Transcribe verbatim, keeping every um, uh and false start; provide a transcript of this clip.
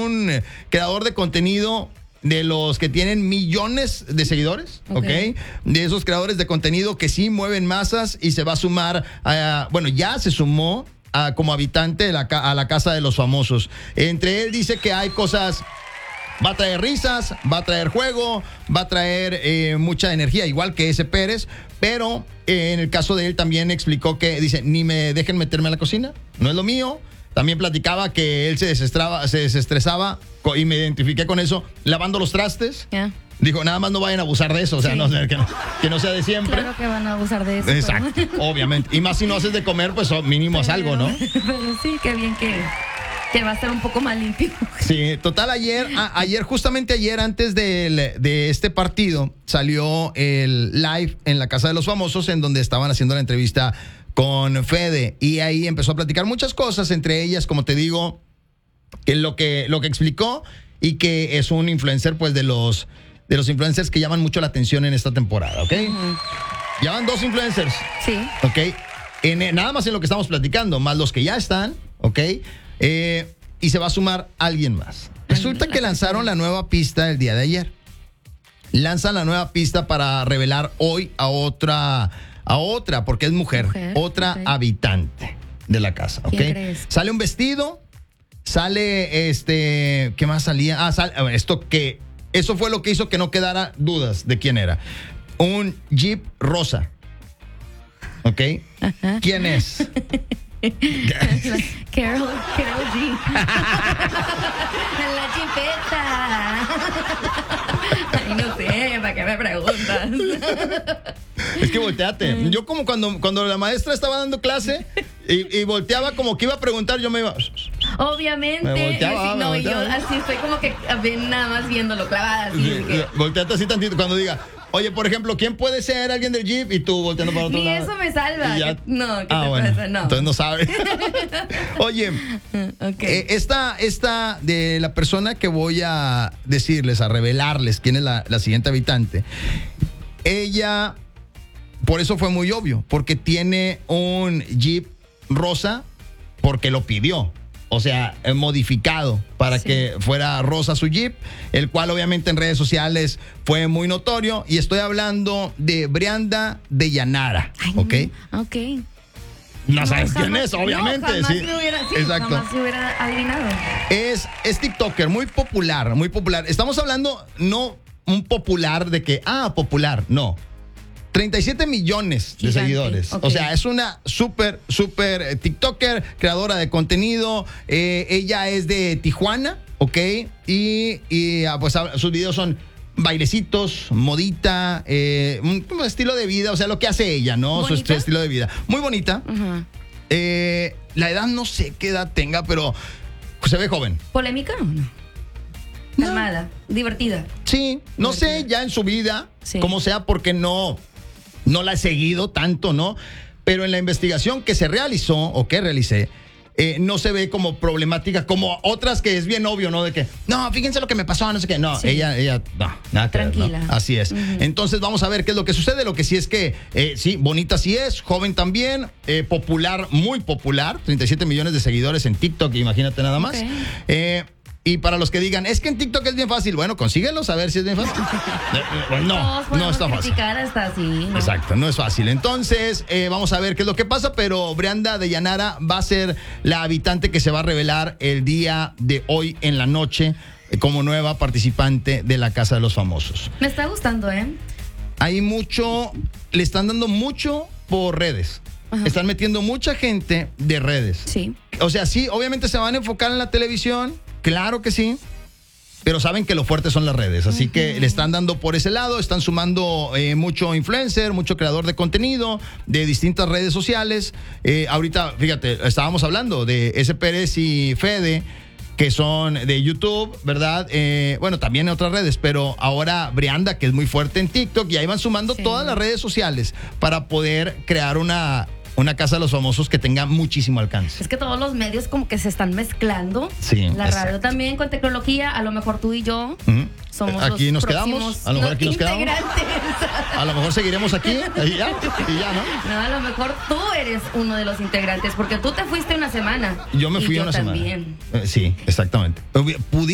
un creador de contenido de los que tienen millones de seguidores, ¿ok? okay. De esos creadores de contenido que sí mueven masas y se va a sumar, a, bueno, ya se sumó a, como habitante de la, a la Casa de los Famosos. Entre él dice que hay cosas... Va a traer risas, va a traer juego, va a traer eh, mucha energía, igual que ese Pérez, pero eh, en el caso de él también explicó que, dice, ni me dejen meterme a la cocina, no es lo mío. También platicaba que él se desestraba, se desestresaba, y me identifiqué con eso, lavando los trastes. Yeah. Dijo, nada más no vayan a abusar de eso, o sea, sí. no, que, no, que no sea de siempre. Claro que van a abusar de eso. Exacto, pero... obviamente. Y más si no haces de comer, pues mínimo haz algo, ¿no? Pero sí, qué bien que... que va a ser un poco más limpio. Sí, total, ayer, a, ayer, justamente ayer, antes de, de este partido, salió el live en la Casa de los Famosos, en donde estaban haciendo la entrevista con Fede, y ahí empezó a platicar muchas cosas, entre ellas, como te digo, que lo que, lo que explicó, y que es un influencer, pues, de los, de los influencers que llaman mucho la atención en esta temporada, ¿ok? Uh-huh. Ya van dos influencers. Sí. ¿Ok? En, nada más en lo que estamos platicando, más los que ya están, ¿ok? Eh, y se va a sumar alguien más. Resulta que lanzaron la nueva pista el día de ayer. Lanzan la nueva pista para revelar hoy a otra, a otra, porque es mujer, mujer otra okay. habitante de la casa. ¿Okay? Crees? Sale un vestido, sale este, ¿qué más salía? Ah, sale, esto que, eso fue lo que hizo que no quedara dudas de quién era. Un Jeep rosa. ¿Ok? Ajá. ¿Quién es? Carol, Carol G. La chipeta. Ay, no sé, ¿para qué me preguntas? Es que volteate. Yo como cuando, cuando la maestra estaba dando clase y, y volteaba como que iba a preguntar, yo me iba... Obviamente. Me volteaba, sí, me no, volteaba. yo así estoy como que nada más viéndolo clavada. Así Sí, que... Volteate así tantito cuando diga... Oye, por ejemplo, ¿quién puede ser alguien del Jeep? Y tú volteando para otro Ni lado. Ni eso me salva. Ya... No, ¿qué ah, te bueno, pasa? No. Entonces no sabes. Oye, okay. eh, esta, esta de la persona que voy a decirles, a revelarles quién es la, la siguiente habitante, ella, por eso fue muy obvio, porque tiene un Jeep rosa porque lo pidió. O sea, modificado para sí. que fuera rosa su Jeep, el cual obviamente en redes sociales fue muy notorio. Y estoy hablando de Brianda de Llanara, Ay, ¿ok? Ok. No, no sabes jamás, quién es, obviamente. No, jamás sí. me hubiera, sí, Exacto. jamás me hubiera adivinado. Es, es TikToker, muy popular, muy popular. Estamos hablando, no un popular de que, ah, popular, no. treinta y siete millones de Gigante. seguidores. Okay. O sea, es una súper, súper eh, TikToker, creadora de contenido. Eh, ella es de Tijuana, ¿ok? Y, y ah, pues sus videos son bailecitos, modita, eh, un, un estilo de vida, o sea, lo que hace ella, ¿no? Su, su estilo de vida. Muy bonita. Uh-huh. Eh, la edad no sé qué edad tenga, pero se ve joven. ¿Polémica o no? Calmada, no. divertida. Sí, no divertida. sé ya en su vida, sí. como sea, porque no... No la he seguido tanto, ¿no? Pero en la investigación que se realizó o que realicé, eh, no se ve como problemática como otras que es bien obvio, ¿no? De que, no, fíjense lo que me pasó, no sé qué. No, sí. ella, ella, no, nada que ver, ¿no? Así es. Uh-huh. Entonces vamos a ver qué es lo que sucede. Lo que sí es que, eh, sí, bonita sí es, joven también, eh, popular, muy popular, treinta y siete millones de seguidores en TikTok, imagínate nada más. Okay. Eh, Y para los que digan, es que en TikTok es bien fácil. Bueno, consíguelos a ver si es bien fácil. Bueno, no, no está fácil. Hasta así, ¿no? Exacto, no es fácil. Entonces, eh, vamos a ver qué es lo que pasa, pero Brianda de Llanara va a ser la habitante que se va a revelar el día de hoy en la noche eh, como nueva participante de la Casa de los Famosos. Me está gustando, ¿eh? Hay mucho, le están dando mucho por redes. Ajá. Están metiendo mucha gente de redes. Sí. O sea, sí, obviamente se van a enfocar en la televisión. Claro que sí, pero saben que lo fuerte son las redes, así uh-huh. que le están dando por ese lado, están sumando eh, mucho influencer, mucho creador de contenido de distintas redes sociales. Eh, ahorita, fíjate, estábamos hablando de ese Pérez y Fede, que son de YouTube, ¿verdad? Eh, bueno, también en otras redes, pero ahora Brianda, que es muy fuerte en TikTok, y ahí van sumando sí. todas las redes sociales para poder crear una... Una Casa de los Famosos que tenga muchísimo alcance. Es que todos los medios como que se están mezclando. Sí, la exacto. radio también con tecnología. A lo mejor tú y yo uh-huh. somos aquí los nos quedamos. A lo mejor aquí nos quedamos. A lo mejor seguiremos aquí y ya, y ya, ¿no? No, a lo mejor tú eres uno de los integrantes porque tú te fuiste una semana. Yo me fui y yo una también. semana. Eh, sí, exactamente.